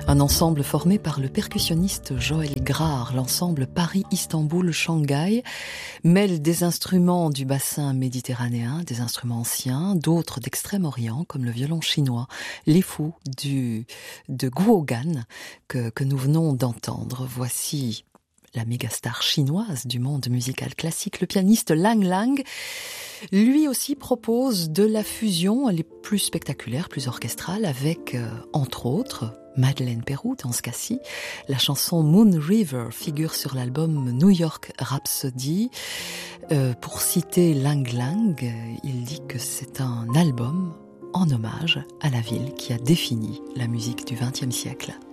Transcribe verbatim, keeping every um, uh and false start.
Un ensemble formé par le percussionniste Joël Grard, l'ensemble Paris-Istanbul-Shanghai, mêle des instruments du bassin méditerranéen, des instruments anciens, d'autres d'Extrême-Orient, comme le violon chinois, les fous du, de Guogan, que, que nous venons d'entendre. Voici la mégastar chinoise du monde musical classique, le pianiste Lang Lang. Lui aussi propose de la fusion, elle est plus spectaculaire, plus orchestrale, avec, euh, entre autres, Madeleine Peyroux dans ce cas-ci. La chanson Moon River figure sur l'album New York Rhapsody. Euh, pour citer Lang Lang, il dit que c'est un album en hommage à la ville qui a défini la musique du vingtième siècle.